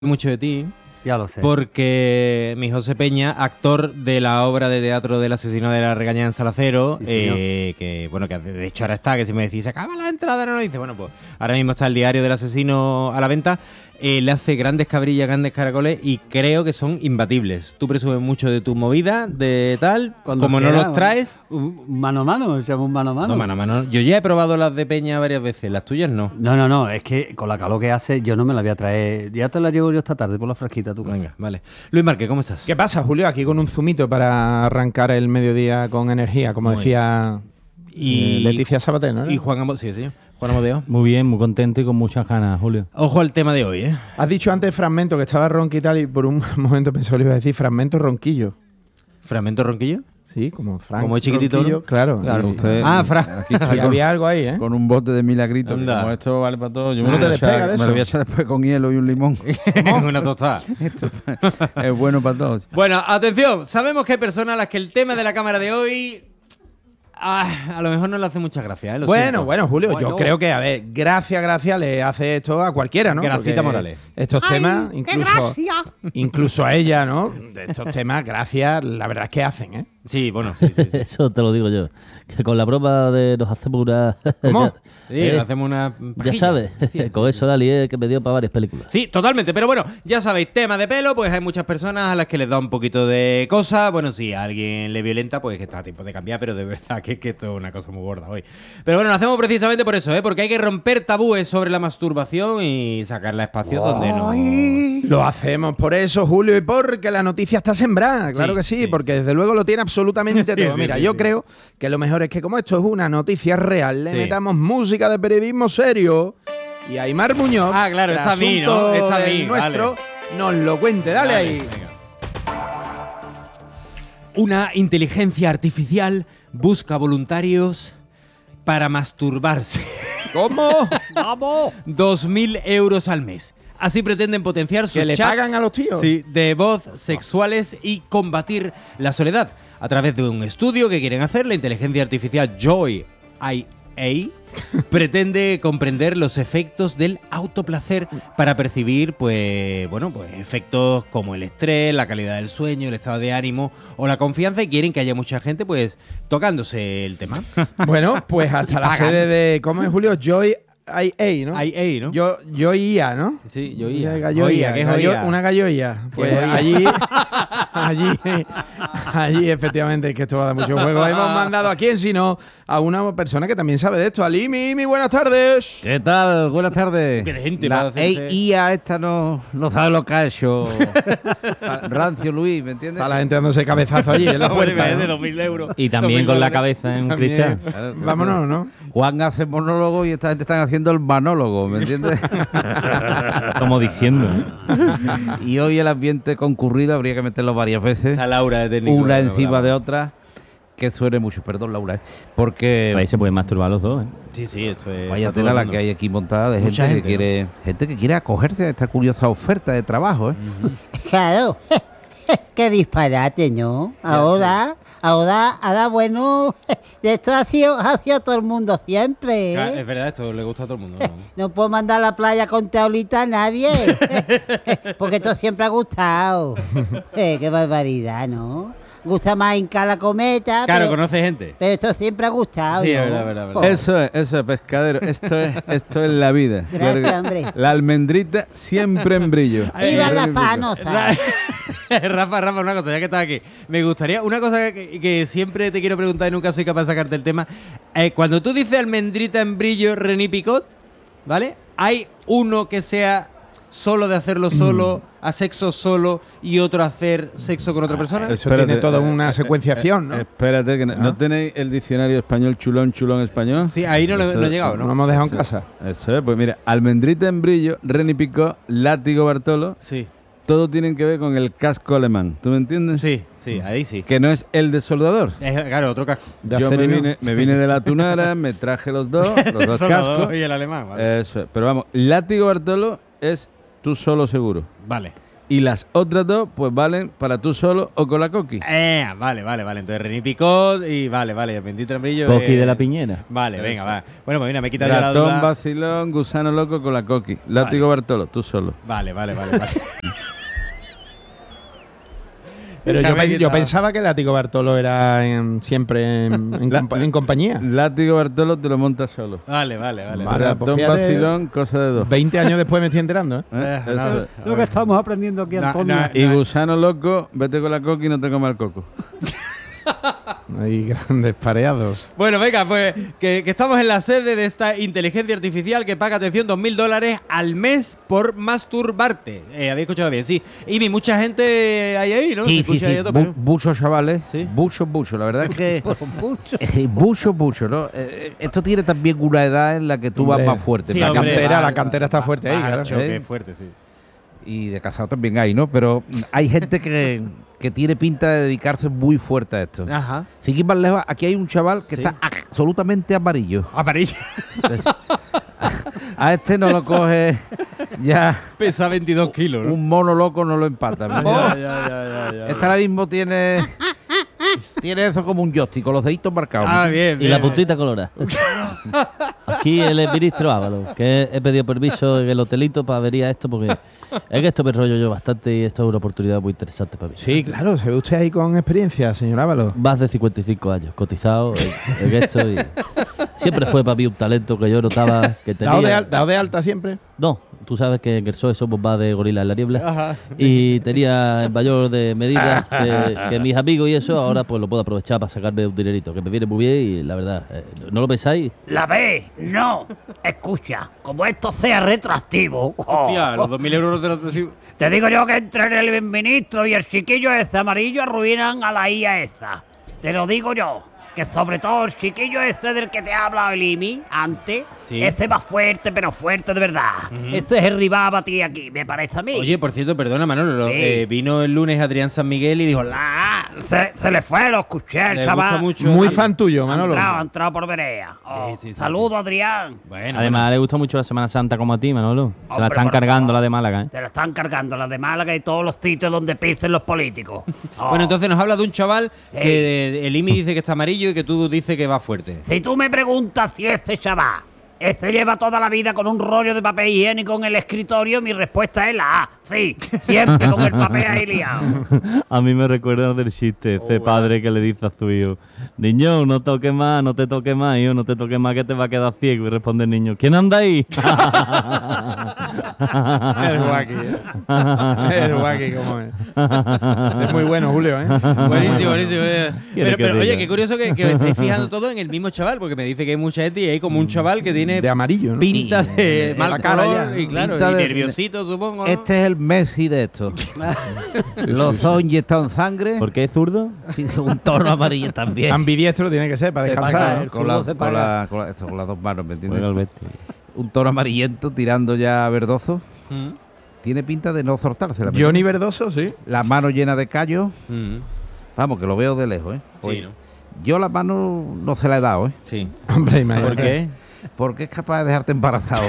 mucho de ti. Ya lo sé. Porque mi José Peña, actor de la obra de teatro del asesino de la regañada en Salacero, Sí, que bueno, que de hecho ahora está, que si me decís, se acaba la entrada, no lo dice, bueno, pues ahora mismo está el diario del asesino a la venta, le hace grandes cabrillas, grandes caracoles y creo que son imbatibles. Tú presumes mucho de tu movida, de tal, Cuando como quiera, no los traes... Mano a mano, echamos un mano a mano. No, mano a mano. Yo ya he probado las de Peña varias veces, las tuyas no. No, es que con la calor que hace yo no me la voy a traer. Ya te la llevo yo esta tarde por la fresquita, tú. Venga, vale. Luis Márquez, ¿cómo estás? ¿Qué pasa, Julio? Aquí con un zumito para arrancar el mediodía con energía, como Muy decía Leticia Sabater, ¿no? Y Juan Amodeo, sí, señor. Juan Amodeo. Muy bien, muy contento y con muchas ganas, Julio. Ojo al tema de hoy, ¿eh? Has dicho antes fragmento, que estaba ronqui y tal, y por un momento pensé que le iba a decir fragmento ronquillo. ¿Fragmento ronquillo? Sí, como Frank. Como es chiquitito, Ronquillo, ¿no? claro. Claro, Y- usted- Ah, Frank. Aquí estoy y había algo ahí, ¿eh? con un bote de milagritos. que Anda. Como esto vale para todo, yo No me, te lo voy a echar- despega de me eso. lo voy a echar después con hielo y un limón. Una tostada. Es bueno para todos. Bueno, atención. Sabemos que hay personas a las que el tema de la cámara de hoy... a lo mejor no le hace mucha gracia, ¿eh? Lo siento. Bueno, Julio, Bueno. yo creo que, a ver, gracia le hace esto a cualquiera, ¿no? Gracita Porque Morales. Estos temas, incluso a ella, ¿no? De estos temas, gracias, la verdad es que hacen, ¿eh? Sí, bueno, sí. Eso te lo digo yo. Que con la broma de nos hacemos una... ¿Cómo? Sí, Ya, le hacemos una... ya pajilla. sabes, con eso la lié que me dio para varias películas. Sí, totalmente. Pero bueno, ya sabéis, tema de pelo, pues hay muchas personas a las que les da un poquito de cosa. Bueno, si a alguien le violenta, pues que está a tiempo de cambiar, pero de verdad que esto es una cosa muy gorda hoy. Pero bueno, lo hacemos precisamente por eso, ¿eh? Porque hay que romper tabúes sobre la masturbación y sacarla a espacios donde no... Lo hacemos por eso, Julio, y porque la noticia está sembrada, claro Sí, que sí, sí. porque desde luego lo tiene absolutamente Sí, todo. sí, Mira, sí, yo sí. creo que lo mejor es que como esto es una noticia real, le Sí. metamos música de periodismo serio y Aimar Muñoz, Ah, claro, el está a mí, ¿no? asunto Está a del mí, nuestro, vale. nos lo cuente. Dale ahí. venga. Una inteligencia artificial busca voluntarios para masturbarse. ¿Cómo? 2.000 euros al mes. Así pretenden potenciar sus ¿Que le chats, pagan a los tíos? sí, de voz sexuales y combatir la soledad. A través de un estudio que quieren hacer, la inteligencia artificial Joy IA pretende comprender los efectos del autoplacer para percibir, pues efectos como el estrés, la calidad del sueño, el estado de ánimo o la confianza, y quieren que haya mucha gente, pues, tocándose el tema. Bueno, pues hasta la pagan. sede de, ¿cómo es, Julio? Joy IA, ¿no? IA, ¿no? Yo IA, ¿no? Sí, yo Una IA. galloía, ¿Qué es oía? una galloía. Pues oía? allí, efectivamente, es que esto va a dar mucho juego. Hemos mandado a quién, sino a una persona que también sabe de esto. Ali, Mimi, buenas tardes. ¿Qué tal? Buenas tardes. Qué de gente para La hacerse- IA esta no sabe lo que ha hecho. Rancio Luis, ¿me entiendes? Está la gente dándose cabezazo allí en la puerta, de ¿no? 2.000 euros. Y también 2.000 con la dólares. cabeza en un También. cristal. Claro, Vámonos, ¿no? Juan hace monólogo y esta gente están haciendo el manólogo, ¿me entiendes? Como diciendo. Y hoy el ambiente concurrido habría que meterlo varias veces. Está Laura de técnico. Una Bueno, encima bravo. de otra. Que suene mucho, perdón Laura, porque Ahí se pueden masturbar los dos, ¿eh? Sí, sí, esto es... vaya para todo tela el la mundo. que hay aquí montada de Mucha gente, gente, que quiere acogerse a esta curiosa oferta de trabajo, ¿eh? Claro, qué disparate, ¿no? Ahora, bueno, de esto ha sido todo el mundo siempre, Claro, ¿eh? es verdad, esto le gusta a todo el mundo. ¿no? No puedo mandar a la playa con teolita a nadie, porque esto siempre ha gustado. Qué barbaridad, ¿no? Gusta más hincar la cometa, Claro, pero, conoce gente. pero esto siempre ha gustado, Sí, ¿no? es verdad, verdad. Joder. Eso es pescadero, esto es la vida. Gracias, hombre. La almendrita siempre en brillo. ¡Viva la panosa! Rafa, una cosa, ya que estás aquí. Me gustaría, una cosa que siempre te quiero preguntar y nunca soy capaz de sacarte el tema. Cuando tú dices almendrita en brillo, René Picot, ¿vale? ¿Hay uno que sea solo de hacerlo solo, a sexo solo, y otro a hacer sexo con otra persona? Eso tiene toda una secuenciación, ¿no? Espérate, que ¿no tenéis el diccionario español chulón español? Sí, ahí no he llegado, No ¿no? hemos dejado en casa. Eso es, pues mira, almendrita en brillo, René Picot, látigo Bartolo, Sí, todo tienen que ver con el casco alemán, ¿tú me entiendes? sí, ahí sí. Que no es el de soldador. Claro, otro casco. De Yo me acerino. vine de la tunara, me traje los dos Son cascos. los y el alemán, vale. Eso es. Pero vamos, látigo Bartolo es tú solo seguro. Vale. Y las otras 2, pues valen para tú solo o con la coqui. Vale. Entonces René Picot y vale, el bendito membrillo. Coqui de la piñera. Vale, venga, va. Bueno, pues mira, me he quitado ya la Ratón, duda. vacilón, gusano loco con la coqui. Látigo Bartolo, tú solo. Vale. Pero Ya me he yo quitado. pensaba que el látigo Bartolo era siempre en compañía. Látigo Bartolo te lo montas solo. Vale. Vale. Ratón, pues fíjate, vacilón, cosa de 2. 20 años después me estoy enterando, ¿eh? Eso nada. es. Lo que estamos aprendiendo aquí, No, Antonio. no. Y gusano loco, vete con la coqui y no te comas el coco. Hay grandes pareados. Bueno, venga, pues que estamos en la sede de esta inteligencia artificial que paga, atención, $2.000 al mes por masturbarte. Habéis escuchado bien, sí. Y mucha gente hay ahí, ¿no? Se escucha ahí a tope, ¿no? Muchos chavales, Sí. muchos. La verdad es que mucho, ¿no? Esto tiene también una edad en la que tú Hombre, vas más fuerte. sí, La hombre, cantera está fuerte ahí, claro. Macho, qué fuerte, sí. Y de casado también hay, ¿no? Pero hay gente que tiene pinta de dedicarse muy fuerte a esto. Ajá. Sin ir más lejos, aquí hay un chaval que Sí. está absolutamente amarillo. Amarillo. A este no lo coge ya. Pesa 22 kilos, ¿no? Un mono loco no lo empata. ¿verdad? Ya. Este ahora mismo tiene eso como un joystick, con los deditos marcados. Bien. Y la puntita colorada. Aquí el ministro Ábalos, que he pedido permiso en el hotelito para venir a esto porque es que esto me rollo yo bastante y esto es una oportunidad muy interesante para mí. Sí, claro, se ve usted ahí con experiencia, señor Ábalos. Más de 55 años, cotizado en esto y siempre fue para mí un talento que yo notaba que tenía. ¿Dado de alta siempre? No, tú sabes que en el PSOE somos más de gorila en la niebla y tenía el mayor de medidas que mis amigos y eso, ahora pues lo puedo aprovechar para sacarme un dinerito que me viene muy bien y la verdad, ¿no lo pensáis? ¿La ves? No. Escucha, como esto sea retroactivo. Hostia, los 2.000 euros de los... Te digo yo que entre el ministro y el chiquillo ese amarillo arruinan a la IA esa. Te lo digo yo. Que sobre todo el chiquillo este del que te ha hablado el IMI antes, Sí. ese va fuerte, pero fuerte de verdad. Ese es el rival a ti aquí, me parece a mí. Oye, por cierto, perdona, Manolo, Sí. vino el lunes Adrián San Miguel y dijo, se le fue, lo escuché, el le chaval. gusta mucho. Muy Ah, fan tuyo, Manolo. Ha entrado por Berea. Oh, Sí. saludo, Adrián. Bueno, Además, le gusta mucho la Semana Santa como a ti, Manolo. Se la Hombre, están por cargando favor. la de Málaga, ¿eh? Te la están cargando las de Málaga y todos los sitios donde pisen los políticos. Oh. Bueno, entonces nos habla de un chaval Sí. que el IMI dice que está amarillo y que tú dices que va fuerte. Si tú me preguntas si este chaval lleva toda la vida con un rollo de papel higiénico en el escritorio, mi respuesta es la A. Sí, siempre con el papel ahí liado. A mí me recuerda del chiste, ese padre que le dice a su hijo, niño, no toques más, no te toques más, hijo, no te toques más que te va a quedar ciego. Y responde el niño, ¿quién anda ahí? El guaki, El guaki, ¿cómo es? Ese es muy bueno, Julio, ¿eh? Buenísimo. ¿Quieres que Pero oye, diga? qué curioso que os estéis fijando todo en el mismo chaval, porque me dice que hay mucha gente y hay como un chaval que tiene De amarillo, ¿no? pinta de mal la cara color ya. y claro, Pinta y de- nerviosito, supongo, ¿no? Este es el Messi de esto. Los ojos inyectados en sangre. ¿Por qué es zurdo? Sí, un tono amarillo también. Ambidiestro tiene que ser para Se descansar. paga, ¿no? el con, la- zurdo se con paga. con las dos manos, ¿me entiendes? Juega al Betis. Un toro amarillento tirando ya a verdoso. Mm, Tiene pinta de no soltarse la Johnny Verdoso, sí. La mano llena de callos. mm. Vamos, que lo veo de lejos, ¿eh? Sí, Oye, ¿no? yo la mano no se la he dado, ¿eh? Sí. Hombre, imagínate. ¿Por qué? Porque es capaz de dejarte embarazado.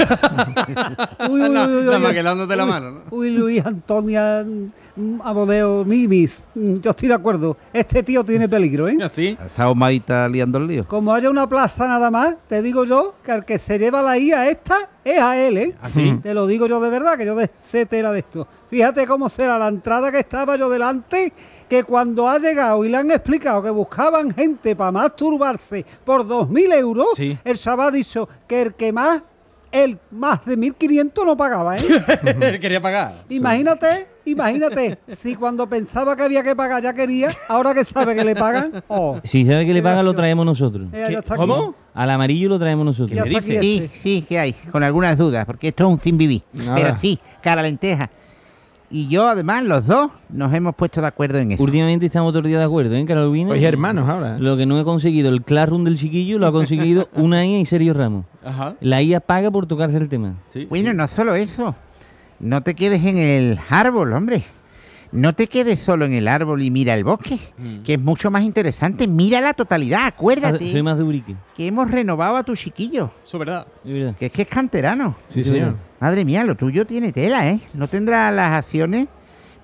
Nada más que dándote la mano, ¿no? Uy, Luis Antonia Abodeo Mimis. Yo estoy de acuerdo. Este tío tiene peligro, ¿eh? ¿Así? Está Omaita liando el lío. Como haya una plaza nada más, te digo yo que al que se lleva la IA esta es a él, ¿eh? ¿Así? Te lo digo yo de verdad, que yo sé tela de esto. Fíjate cómo será la entrada que estaba yo delante, que cuando ha llegado y le han explicado que buscaban gente para masturbarse por 2.000 euros, Sí. el chaval ha dicho que el que más de 1.500 no pagaba, ¿eh? Él quería pagar. Imagínate, si cuando pensaba que había que pagar ya quería, ahora que sabe que le pagan, oh, Si sabe que le Qué pagan, lo gracioso. traemos nosotros. ya está aquí. ¿Cómo? Al amarillo lo traemos nosotros. Ya ¿Qué está aquí dice? este. Sí, que hay, con algunas dudas, porque esto es un sin vivir. Nada. Pero sí, cara lenteja. Y yo, además, los dos nos hemos puesto de acuerdo en eso. Últimamente estamos todos los días de acuerdo, ¿eh, Carolina? Sois hermanos ahora. Lo que no he conseguido, el Classroom del chiquillo, lo ha conseguido una IA y Sergio Ramos. Ajá. La IA paga por tocarse el tema. Sí. Bueno, no solo eso. No te quedes en el árbol, hombre. No te quedes solo en el árbol y mira el bosque, que es mucho más interesante. Mira la totalidad, Ah, acuérdate soy más de Urique. que hemos renovado a tu chiquillo, Eso es verdad. Es verdad. que es canterano. Sí, señor. Madre mía, lo tuyo tiene tela, ¿eh? No tendrá las acciones,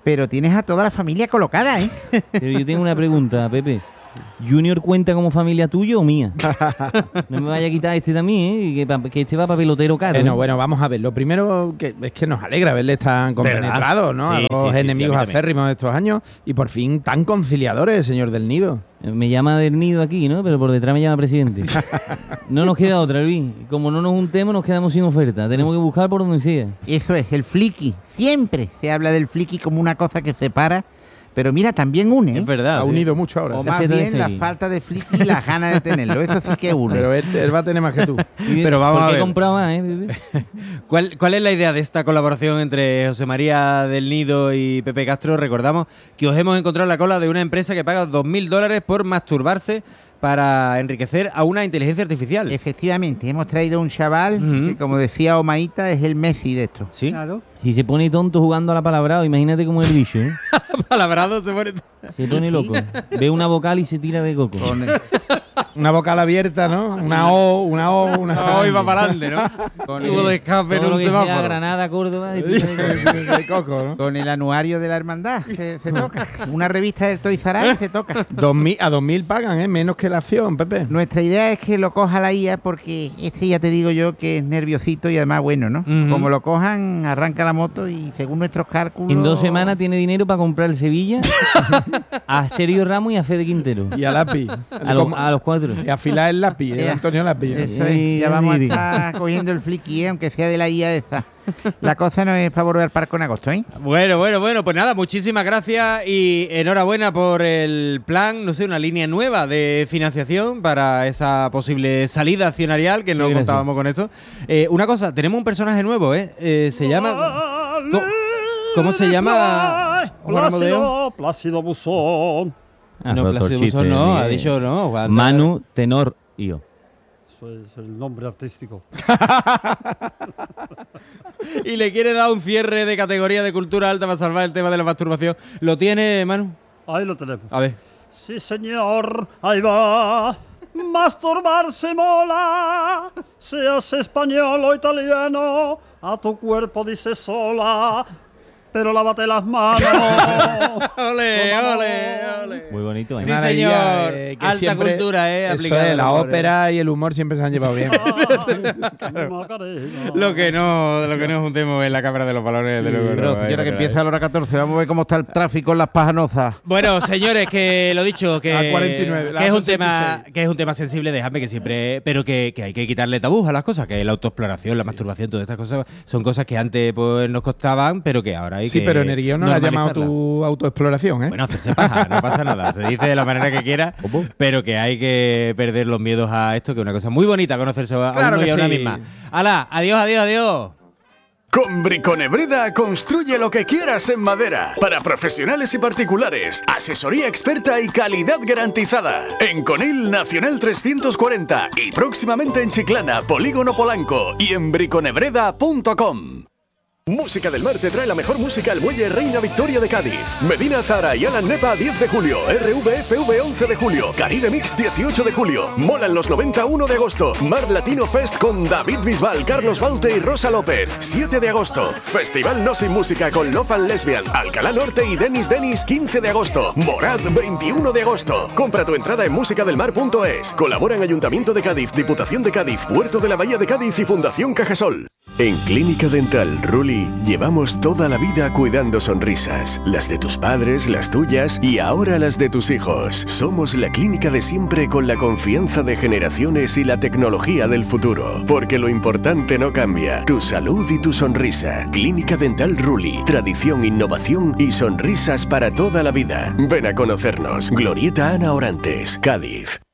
pero tienes a toda la familia colocada, ¿eh? Pero yo tengo una pregunta, Pepe. ¿Junior cuenta como familia tuya o mía? No me vaya a quitar este también, ¿eh? Que este va para pelotero caro. ¿eh? Bueno, vamos a ver. Lo primero es que nos alegra verles tan compenetrados, ¿no? Sí, a los sí, enemigos a mí también. acérrimos de estos años y por fin tan conciliadores, señor del Nido. Me llama del Nido aquí, ¿no? Pero por detrás me llama presidente. No nos queda otra, Luis. Como no nos juntemos, nos quedamos sin oferta. Tenemos que buscar por donde sea. Eso es, el fliqui. Siempre se habla del fliqui como una cosa que separa, pero mira, también une, ¿eh? Es verdad. Ha sí. unido mucho ahora. O sí. más Caseta de bien la feria. falta de fliqui y las ganas de tenerlo. Eso sí que une. Pero él va a tener más que tú. Pero vamos a ¿Por qué ver. he comprado más, Pepe? ¿Cuál es la idea de esta colaboración entre José María del Nido y Pepe Castro? Recordamos que os hemos encontrado en la cola de una empresa que paga $2.000 por masturbarse para enriquecer a una inteligencia artificial. Efectivamente, hemos traído un chaval que, como decía Omaita, es el Messi de esto. Sí. Claro. Si se pone tonto jugando a la palabrado, imagínate cómo es el bicho, ¿eh? Palabrado se pone. Se pone loco. Ve una vocal y se tira de coco. Una vocal abierta, ¿no? Una O. Hoy va para adelante, ¿no? Tubo de escape en Todo lo un que sea semáforo. Granada, Córdoba... y tira de coco. de coco, ¿no? Con el anuario de la hermandad, que se toca. Una revista del Toys R Us se toca. A 2.000 pagan, ¿eh? Menos que la acción, Pepe. Nuestra idea es que lo coja la IA porque este ya te digo yo que es nerviosito y además bueno, ¿no? Ujú. Como lo cojan, arranca la moto y según nuestros cálculos... En 2 semanas tiene dinero para comprar el Sevilla, a Sergio Ramos y a Fede Quintero. Y a lápiz. A los 4. Y afilar el lápiz, Ya. Antonio Lápiz. Eso es, ya vamos a estar cogiendo el fliqui, aunque sea de la IA esa. La cosa no es para volver al parque en agosto, ¿eh? Bueno, pues nada, muchísimas gracias y enhorabuena por el plan, no sé, una línea nueva de financiación para esa posible salida accionarial, que no Gracias. contábamos con eso. Una cosa, tenemos un personaje nuevo, se llama... ¿Cómo se llama? Juan Amodeo? Plácido Buzón. No, Plácido Buzón no, ha dicho no. Juan. Manu, tenor y yo. Eso es el nombre artístico. Y le quiere dar un cierre de categoría de cultura alta para salvar el tema de la masturbación. ¿Lo tiene, Manu? Ahí lo tenemos. A ver. Sí, señor, ahí va. Masturbarse mola, seas español o italiano, a tu cuerpo dice sola, pero lávate las manos. ¡Ole, Toma, ole, amor. ole! Muy bonito, ¿eh? Sí, Maravilla, señor. que Alta siempre- cultura, Eso aplicada es, al la amor, ópera y el humor siempre se han llevado bien. Macarena. Lo que no juntemos en la Cámara de los Valores, de luego. Pero no, señora, que no, empieza a la hora 14, vamos a ver cómo está el tráfico en Las Pajanosas. Bueno, señores, que lo dicho, que, La 49, la que es un 66. tema, que es un tema sensible, déjame que siempre, pero que hay que quitarle tabús a las cosas, que la autoexploración, la masturbación, todas estas cosas son cosas que antes pues nos costaban, pero que ahora hay Sí, que pero en el guión no la has llamado normalizarla. tu autoexploración, ¿eh? Bueno, hacerse paja, no pasa nada, se dice de la manera que quiera, pero que hay que perder los miedos a esto, que es una cosa muy bonita conocerse a Claro uno y que a una sí. misma. ¡Hala! ¡Adiós, adiós, adiós! Con Briconebreda construye lo que quieras en madera. Para profesionales y particulares, asesoría experta y calidad garantizada. En Conil Nacional 340 y próximamente en Chiclana, Polígono Polanco y en briconebreda.com. Música del Mar te trae la mejor música al Muelle Reina Victoria de Cádiz. Medina Zara y Alan Nepa 10 de julio. RVFV 11 de julio. Caribe Mix 18 de julio. Molan los 91 de agosto. Mar Latino Fest con David Bisbal, Carlos Baute y Rosa López 7 de agosto. Festival No Sin Música con Love and Lesbian, Alcalá Norte y Denis 15 de agosto. Morad 21 de agosto. Compra tu entrada en musicadelmar.es. Colaboran Ayuntamiento de Cádiz, Diputación de Cádiz, Puerto de la Bahía de Cádiz y Fundación Cajasol. En Clínica Dental Ruli llevamos toda la vida cuidando sonrisas, las de tus padres, las tuyas y ahora las de tus hijos. Somos la clínica de siempre con la confianza de generaciones y la tecnología del futuro, porque lo importante no cambia, tu salud y tu sonrisa. Clínica Dental Ruli, tradición, innovación y sonrisas para toda la vida. Ven a conocernos. Glorieta Ana Orantes, Cádiz.